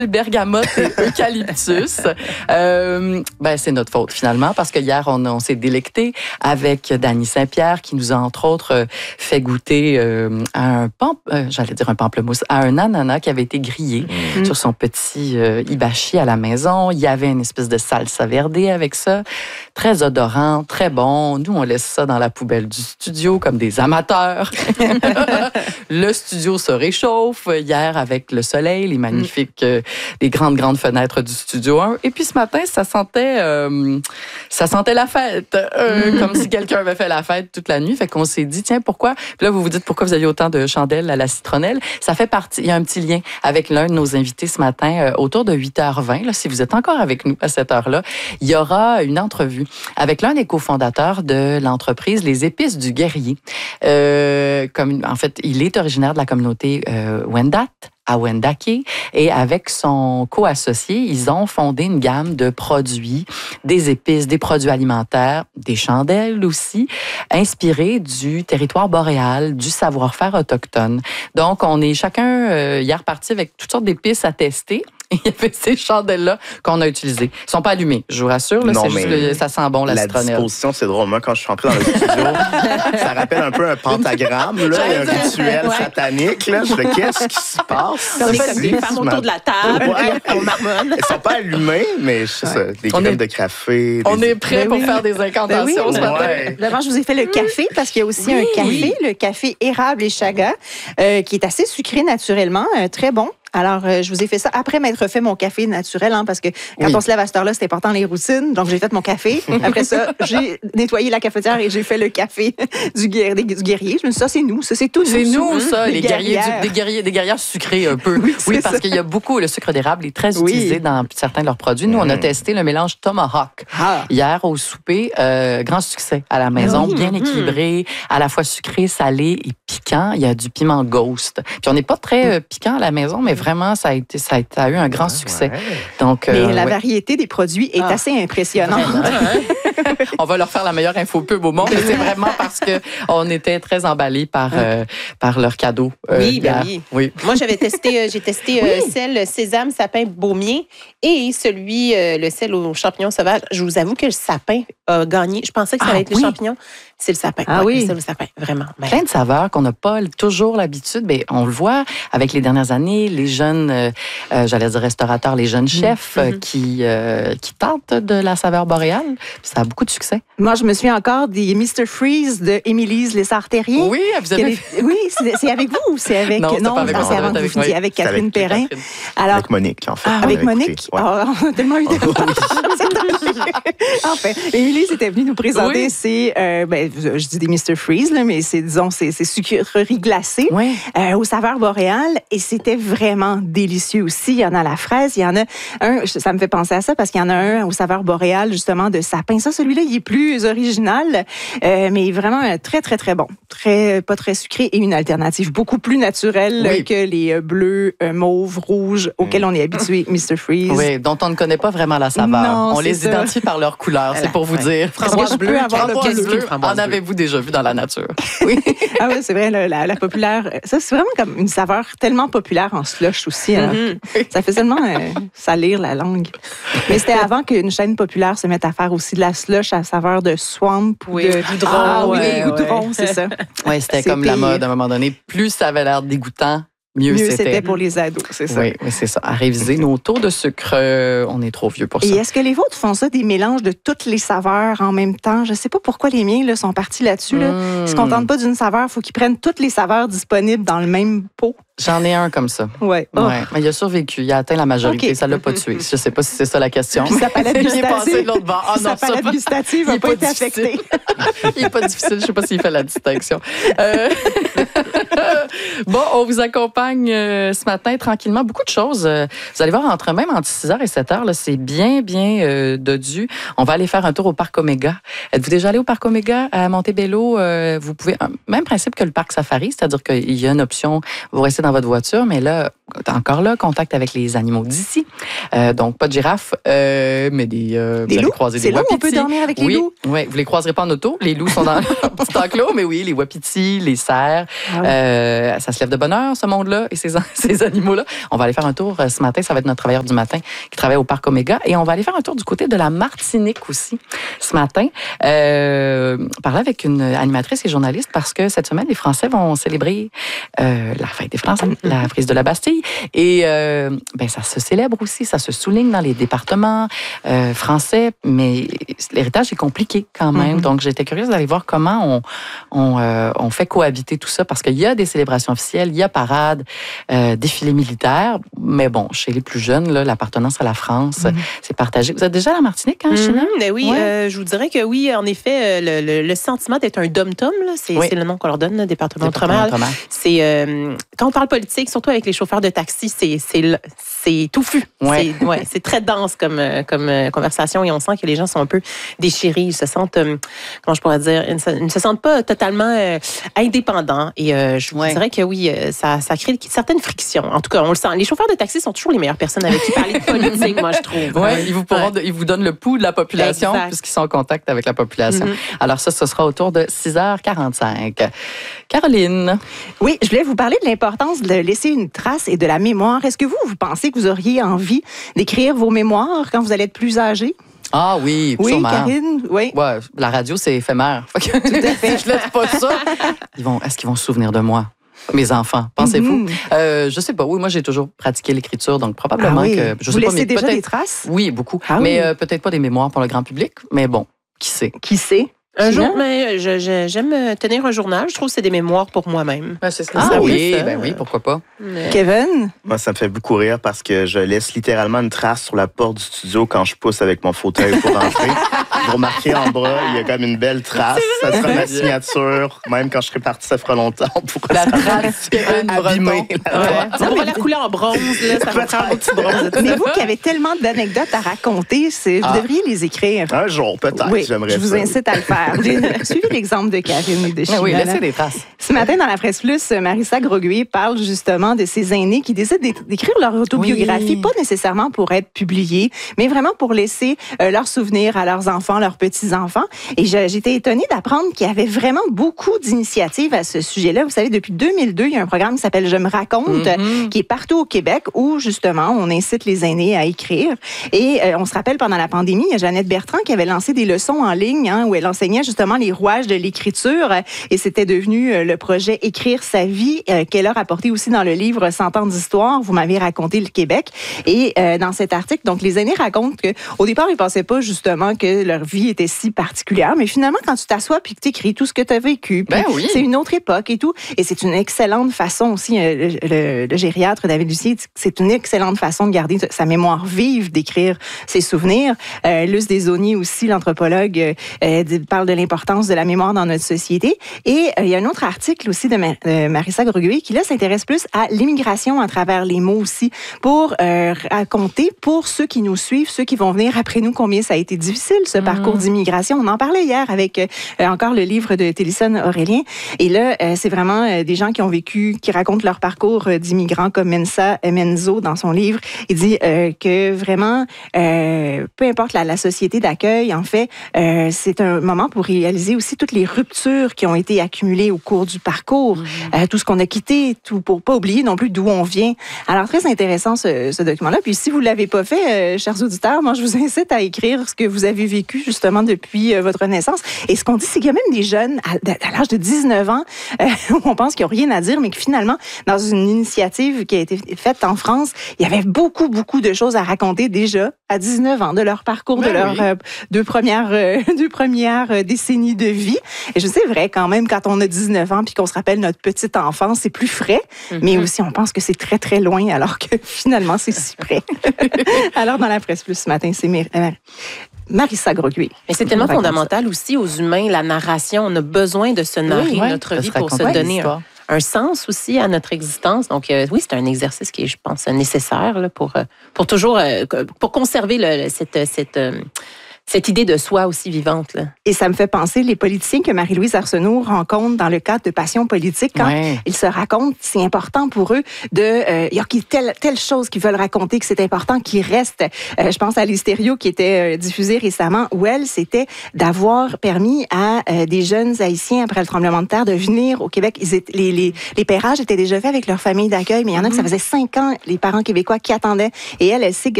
bergamote et eucalyptus. C'est notre faute finalement parce que hier on s'est délecté avec Dany Saint-Pierre qui nous a entre autres fait goûter à un pamplemousse, à un ananas qui avait été grillé sur son petit hibachi à la maison. Il y avait une espèce de salsa verde avec ça, très odorant, très bon. Nous on laisse ça dans la poubelle du studio comme des amateurs. Le studio se réchauffe hier avec le soleil, les magnifiques les grandes fenêtres du studio 1. Et puis ce matin, ça sentait la fête. Comme si quelqu'un avait fait la fête toute la nuit. Fait qu'on s'est dit, tiens, pourquoi? Puis là, vous vous dites pourquoi vous aviez autant de chandelles à la citronnelle. Ça fait partie, il y a un petit lien avec l'un de nos invités ce matin, autour de 8h20. Là, si vous êtes encore avec nous à cette heure-là, il y aura une entrevue avec l'un des cofondateurs de l'entreprise Les Épices du Guerrier. En fait, il est originaire de la communauté Wendat, à Wendake, et avec son co-associé, ils ont fondé une gamme de produits, des épices, des produits alimentaires, des chandelles aussi, inspirés du territoire boréal, du savoir-faire autochtone. Donc, on est chacun hier parti avec toutes sortes d'épices à tester. Il y avait ces chandelles-là qu'on a utilisées. Ils ne sont pas allumées, je vous rassure. Là, ça sent bon, la citronnelle. La disposition, c'est drôle. Moi, quand je suis entré dans le studio, ça rappelle un peu un pentagramme, là, un rituel satanique. Là. Je fais, qu'est-ce qui se passe? Comme des femmes autour de la table, on marmonne. Elles ne sont pas allumées, mais des graines de café. On est prêts pour faire des incantations ce matin. D'abord, je vous ai fait le café, parce qu'il y a aussi un café, le café érable et chaga, qui est assez sucré naturellement, très bon. Alors, je vous ai fait ça après m'être fait mon café naturel, parce que quand on se lève à cette heure-là, c'est important les routines. Donc, j'ai fait mon café. Après ça, j'ai nettoyé la cafetière et j'ai fait le café du guerrier. Je me suis dit, ça, c'est nous. Ça, c'est tout. C'est nous, ça, les guerriers, des guerrières sucrées un peu. Oui, parce qu'il y a beaucoup, le sucre d'érable est très utilisé dans certains de leurs produits. Nous, on a testé le mélange Tomahawk hier au souper. Grand succès à la maison, bien équilibré, à la fois sucré, salé et piquant. Il y a du piment Ghost. Puis, on n'est pas très piquant à la maison, mais vraiment, ça a eu un grand succès. Donc, mais la variété des produits est assez impressionnante. On va leur faire la meilleure info pub au monde. Mais c'est vraiment parce qu'on était très emballés par leur cadeau. Oui. Moi, j'ai testé sel, sésame, sapin, baumier et le sel aux champignons sauvages. Je vous avoue que le sapin a gagné. Je pensais que ça allait être les champignons. C'est le sapin. Le sel au sapin, vraiment. Plein de saveurs qu'on n'a pas toujours l'habitude. Mais on le voit avec les dernières années, les jeunes, restaurateurs, les jeunes chefs qui tentent de la saveur boréale. Ça a beaucoup de succès. Moi, je me souviens encore des Mr. Freeze de Émilise Lessard-Terrien. Oui, vous avez... Oui, c'est avec vous ou c'est avec... Non, c'est pas avec moi. C'est avant que vous finissiez avec Catherine Perrin. Alors, avec Monique, en fait. Avec Monique? On a tellement eu de... Enfin, Émilise était venue nous présenter je dis des Mr. Freeze, là, mais c'est sucreries glacées aux saveurs boréales et c'était vraiment délicieux aussi. Il y en a à la fraise, il y en a un, ça me fait penser à ça parce qu'il y en a un aux saveurs boréales justement de sapin. Ça, celui-là, il est plus original, mais vraiment très, très, très bon. Pas très sucré et une alternative beaucoup plus naturelle que les bleus, mauves, rouges auxquels on est habitué, Mr. Freeze. Oui, dont on ne connaît pas vraiment la saveur. Non, on les identifie par leur couleur, c'est pour vous dire. Framboise bleue, framboise bleue, en avez-vous déjà vu dans la nature? Oui. Ah oui, c'est vrai, la populaire. Ça, c'est vraiment comme une saveur tellement populaire en slush aussi. Ça fait tellement salir la langue. Mais c'était avant qu'une chaîne populaire se mette à faire aussi de la slush à saveur de swamp ou de goudron. Goudron, c'est ça. Oui, c'était comme la mode à un moment donné. Plus ça avait l'air dégoûtant, mieux c'était pour les ados, c'est ça. Oui, c'est ça. À réviser nos taux de sucre, on est trop vieux pour ça. Et est-ce que les vôtres font ça, des mélanges de toutes les saveurs en même temps? Je ne sais pas pourquoi les miens sont partis là-dessus. Ils ne se contentent pas d'une saveur. Il faut qu'ils prennent toutes les saveurs disponibles dans le même pot. J'en ai un comme ça. Oui. Mais il a survécu. Il a atteint la majorité. Ça ne l'a pas tué. Je ne sais pas si c'est ça la question. Puis sa palette gustative, sa palette gustative n'a pas été affectée. Il n'est pas difficile. Je ne sais pas s'il fait la distinction. Bon, on vous accompagne ce matin tranquillement. Beaucoup de choses. Vous allez voir, entre 6h et 7h, là, c'est bien dodu. On va aller faire un tour au Parc Omega. Êtes-vous déjà allé au Parc Omega à Montebello? Vous pouvez... Même principe que le Parc Safari, c'est-à-dire qu'il y a une option, vous restez restez dans votre voiture, mais là, encore là, contact avec les animaux d'ici. Donc, pas de girafes, mais des loups. C'est là où on peut dormir avec les loups? Oui, vous les croiserez pas en auto. Les loups sont dans le petit enclos, mais oui, les wapitis, les cerfs. Ça se lève de bonne heure, ce monde-là, et ces animaux-là. On va aller faire un tour ce matin. Ça va être notre travailleur du matin qui travaille au Parc Oméga. Et on va aller faire un tour du côté de la Martinique aussi, ce matin. Parler avec une animatrice et journaliste parce que cette semaine, les Français vont célébrer la fête des Français, la prise de la Bastille. Et ça se célèbre aussi, ça se souligne dans les départements français, mais l'héritage est compliqué quand même. Donc, j'étais curieuse d'aller voir comment on fait cohabiter tout ça parce qu'il y a des célébrations officielles, il y a parades, défilés militaires, mais bon, chez les plus jeunes, là, l'appartenance à la France, c'est partagé. Vous êtes déjà à la Martinique, hein, China? Oui, je vous dirais que oui, en effet, le sentiment d'être un dom-tom, c'est le nom qu'on leur donne, le département d'outre-mer. C'est quand on parle politique, surtout avec les chauffeurs de taxi, c'est touffu. Ouais. C'est très dense comme conversation et on sent que les gens sont un peu déchirés. Ils se sentent, comment je pourrais dire, ils ne se sentent pas totalement indépendants. Et je vous dirais que oui, ça crée certaines frictions. En tout cas, on le sent. Les chauffeurs de taxi sont toujours les meilleures personnes avec qui parler de politique, moi, je trouve. Oui, ils vous donnent le pouls de la population puisqu'ils sont en contact avec la population. Alors ça, ce sera autour de 6h45. Caroline. Oui, je voulais vous parler de l'importance de laisser une trace et de la mémoire. Est-ce que vous pensez que vous auriez envie d'écrire vos mémoires quand vous allez être plus âgé? Ah oui, sûrement. Karine, oui. Ouais, la radio, c'est éphémère. Tout à fait. Si je laisse pas ça, est-ce qu'ils vont se souvenir de moi? Mes enfants, pensez-vous? Je sais pas. Oui, moi, j'ai toujours pratiqué l'écriture, donc probablement que... Vous laissez déjà des traces? Oui, beaucoup. Mais peut-être pas des mémoires pour le grand public, mais bon, qui sait? Qui sait? Un jour, mais j'aime tenir un journal. Je trouve que c'est des mémoires pour moi-même. C'est ça. Oui, pourquoi pas. Kevin? Moi, ça me fait beaucoup rire parce que je laisse littéralement une trace sur la porte du studio quand je pousse avec mon fauteuil pour rentrer. Vous remarquez en bas, il y a comme une belle trace. Ça sera ma signature. Même quand je serai parti, ça fera longtemps. La trace Kevin Breton. On va la couler en bronze. Là, ça va faire un petit bronze. Mais vous qui avez tellement d'anecdotes à raconter, vous devriez les écrire. Un jour, peut-être. Oui, j'aimerais je vous incite à le faire. J'ai suivi l'exemple de Karine et de China. Oui, laissez des traces. Ce matin, dans la Presse Plus, Marissa Groguet parle justement de ces aînés qui décident d'écrire leur autobiographie, pas nécessairement pour être publiés, mais vraiment pour laisser leurs souvenirs à leurs enfants, leurs petits-enfants. Et j'étais étonnée d'apprendre qu'il y avait vraiment beaucoup d'initiatives à ce sujet-là. Vous savez, depuis 2002, il y a un programme qui s'appelle Je me raconte, qui est partout au Québec, où justement, on incite les aînés à écrire. Et on se rappelle, pendant la pandémie, il y a Jeannette Bertrand qui avait lancé des leçons en ligne, où elle enseignait justement les rouages de l'écriture. Et c'était devenu le projet Écrire sa vie, qu'elle a rapporté aussi dans le livre 100 ans d'histoire. Vous m'avez raconté le Québec. Et dans cet article, donc, les aînés racontent qu'au départ, ils ne pensaient pas justement que leur vie était si particulière. Mais finalement, quand tu t'assois puis que tu écris tout ce que tu as vécu, c'est une autre époque et tout. Et c'est une excellente façon aussi, le gériatre David Lucier, c'est une excellente façon de garder sa mémoire vive, d'écrire ses souvenirs. Luce Desaulniers aussi, l'anthropologue, parle de l'importance de la mémoire dans notre société. Et il y a un autre article aussi de Marissa Groguet qui, là, s'intéresse plus à l'immigration à travers les mots aussi, pour raconter pour ceux qui nous suivent, ceux qui vont venir après nous, combien ça a été difficile, ce parcours d'immigration. On en parlait hier avec encore le livre de Télésphone Aurélien. Et là, c'est vraiment des gens qui ont vécu, qui racontent leur parcours d'immigrants, comme Mensa Menzo dans son livre. Il dit que vraiment, peu importe la société d'accueil, en fait, c'est un moment pour réaliser aussi toutes les ruptures qui ont été accumulées au cours du parcours, tout ce qu'on a quitté, tout pour pas oublier non plus d'où on vient. Alors, très intéressant ce document-là. Puis si vous l'avez pas fait, chers auditeurs, moi, je vous incite à écrire ce que vous avez vécu justement depuis votre naissance. Et ce qu'on dit, c'est qu'il y a même des jeunes à l'âge de 19 ans où on pense qu'ils n'ont rien à dire, mais que finalement, dans une initiative qui a été faite en France, il y avait beaucoup de choses à raconter déjà à 19 ans de leur parcours, de leurs deux premières décennies de vie. Et je sais, vrai, quand même, quand on a 19 ans puis qu'on se rappelle notre petite enfance, c'est plus frais, mais aussi on pense que c'est très, très loin, alors que finalement, c'est si près. Alors, dans la Presse Plus ce matin, c'est Marissa Groguet. Mais c'est tellement fondamental aussi aux humains, la narration. On a besoin de se narrer notre vie pour se donner un sens aussi à notre existence. Donc, oui, c'est un exercice qui est, je pense, nécessaire là, pour toujours pour conserver cette idée de soi aussi vivante. Là. Et ça me fait penser les politiciens que Marie-Louise Arsenault rencontre dans le cadre de Passion politique. Quand ils se racontent, c'est important pour eux il y a telle chose qu'ils veulent raconter, que c'est important qu'ils restent. Je pense à l'Hystério qui était diffusé récemment, où c'était d'avoir permis à des jeunes Haïtiens, après le tremblement de terre, de venir au Québec. Les pairages étaient déjà faits avec leur famille d'accueil, mais il y en a que ça faisait 5 ans, les parents québécois qui attendaient. Et elle sait que